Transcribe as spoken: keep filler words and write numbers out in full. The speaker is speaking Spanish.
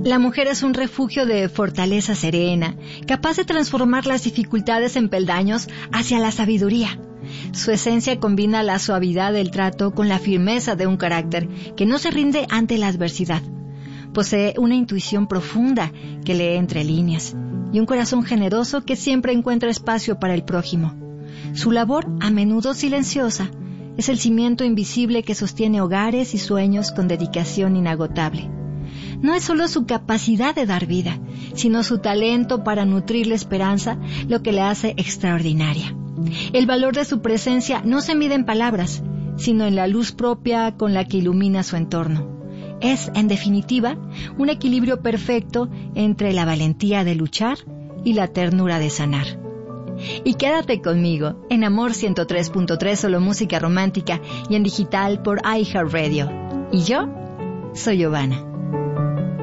La mujer es un refugio de fortaleza serena, capaz de transformar las dificultades en peldaños hacia la sabiduría. Su esencia combina la suavidad del trato con la firmeza de un carácter que no se rinde ante la adversidad. Posee una intuición profunda que lee entre líneas y un corazón generoso que siempre encuentra espacio para el prójimo. Su labor, a menudo silenciosa, es el cimiento invisible que sostiene hogares y sueños con dedicación inagotable. No es solo su capacidad de dar vida, sino su talento para nutrir la esperanza lo que la hace extraordinaria. El valor de su presencia no se mide en palabras, sino en la luz propia con la que ilumina su entorno. Es, en definitiva, un equilibrio perfecto entre la valentía de luchar y la ternura de sanar. Y quédate conmigo en Amor ciento tres punto tres, solo música romántica, y en digital por iHeartRadio. Y yo soy Giovanna.